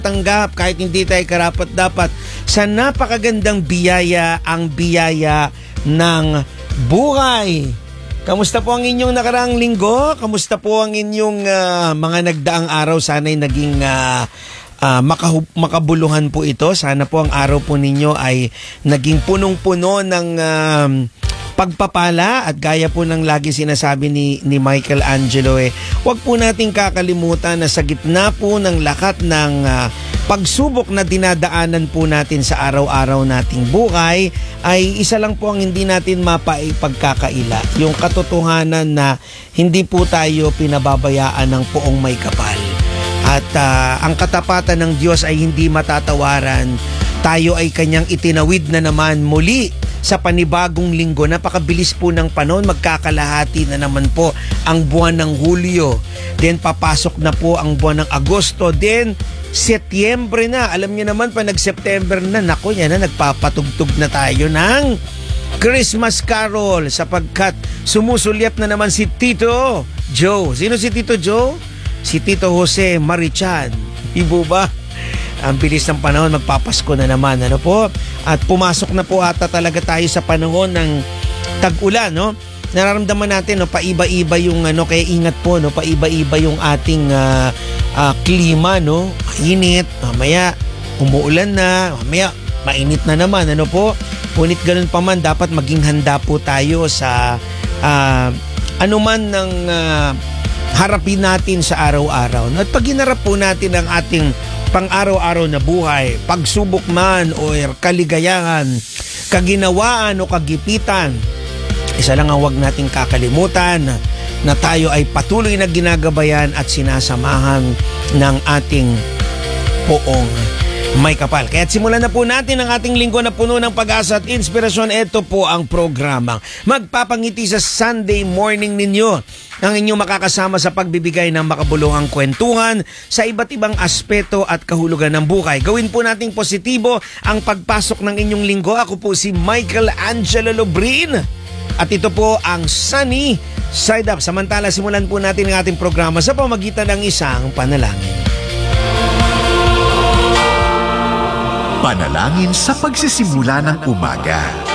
tanggap kahit hindi tayo karapat-dapat sa napakagandang biyaya, ang biyaya ng buhay. Kamusta po ang inyong nakaraang linggo? Kamusta po ang inyong mga nagdaang araw? Sana'y naging makabuluhan po ito. Sana po ang araw po ninyo ay naging punong-puno ng pagpapala at gaya po ng lagi sinasabi ni Michael Angelo, huwag po nating kakalimutan na sa gitna po ng lahat ng pagsubok na dinadaanan po natin sa araw-araw nating buhay ay isa lang po ang hindi natin mapaipagkakaila, yung katotohanan na hindi po tayo pinababayaan ng poong may kapal at ang katapatan ng Diyos ay hindi matatawaran. Tayo ay kanyang itinawid na naman muli sa panibagong linggo. Napakabilis po ng panahon, magkakalahati na naman po ang buwan ng Hulyo. Then papasok na po ang buwan ng Agosto. Then Setyembre na. Alam niyo naman pa nag-September na, nako yan na, nagpapatugtog na tayo ng Christmas Carol sapagkat sumusulyap na naman si Tito Joe. Sino si Tito Joe? Si Tito Jose Marichan. Ibo ba? Ang bilis ng panahon, magpapasko na naman, ano po? At pumasok na po ata talaga tayo sa panahon ng tag-ulan, no? Nararamdaman natin, no, paiba-iba yung kaya ingat po, no, paiba-iba yung ating klima, no? Mainit, mamaya umuulan na, mamaya mainit na naman, ano po? Ngunit ganun pa man, dapat maging handa po tayo sa anuman ng harapin natin sa araw-araw. No? At pag hinarap po natin ang ating pang-araw-araw na buhay, pagsubok man o kaligayahan, kaginawaan o kagipitan, isa lang ang huwag nating kakalimutan na tayo ay patuloy na ginagabayan at sinasamahan ng ating poong may kapal. Kaya simulan na po natin ang ating linggo na puno ng pag-asa at inspirasyon. Ito po ang programang magpapangiti sa Sunday morning ninyo. Ang inyong makakasama sa pagbibigay ng makabuluhang kwentuhan sa iba't ibang aspeto at kahulugan ng buhay. Gawin po nating positibo ang pagpasok ng inyong linggo. Ako po si Michael Angelo Lobrin. At ito po ang Sunny Side Up. Samantala, simulan po natin ang ating programa sa pamagitan ng isang panalangin. Panalangin sa pagsisimula ng umaga.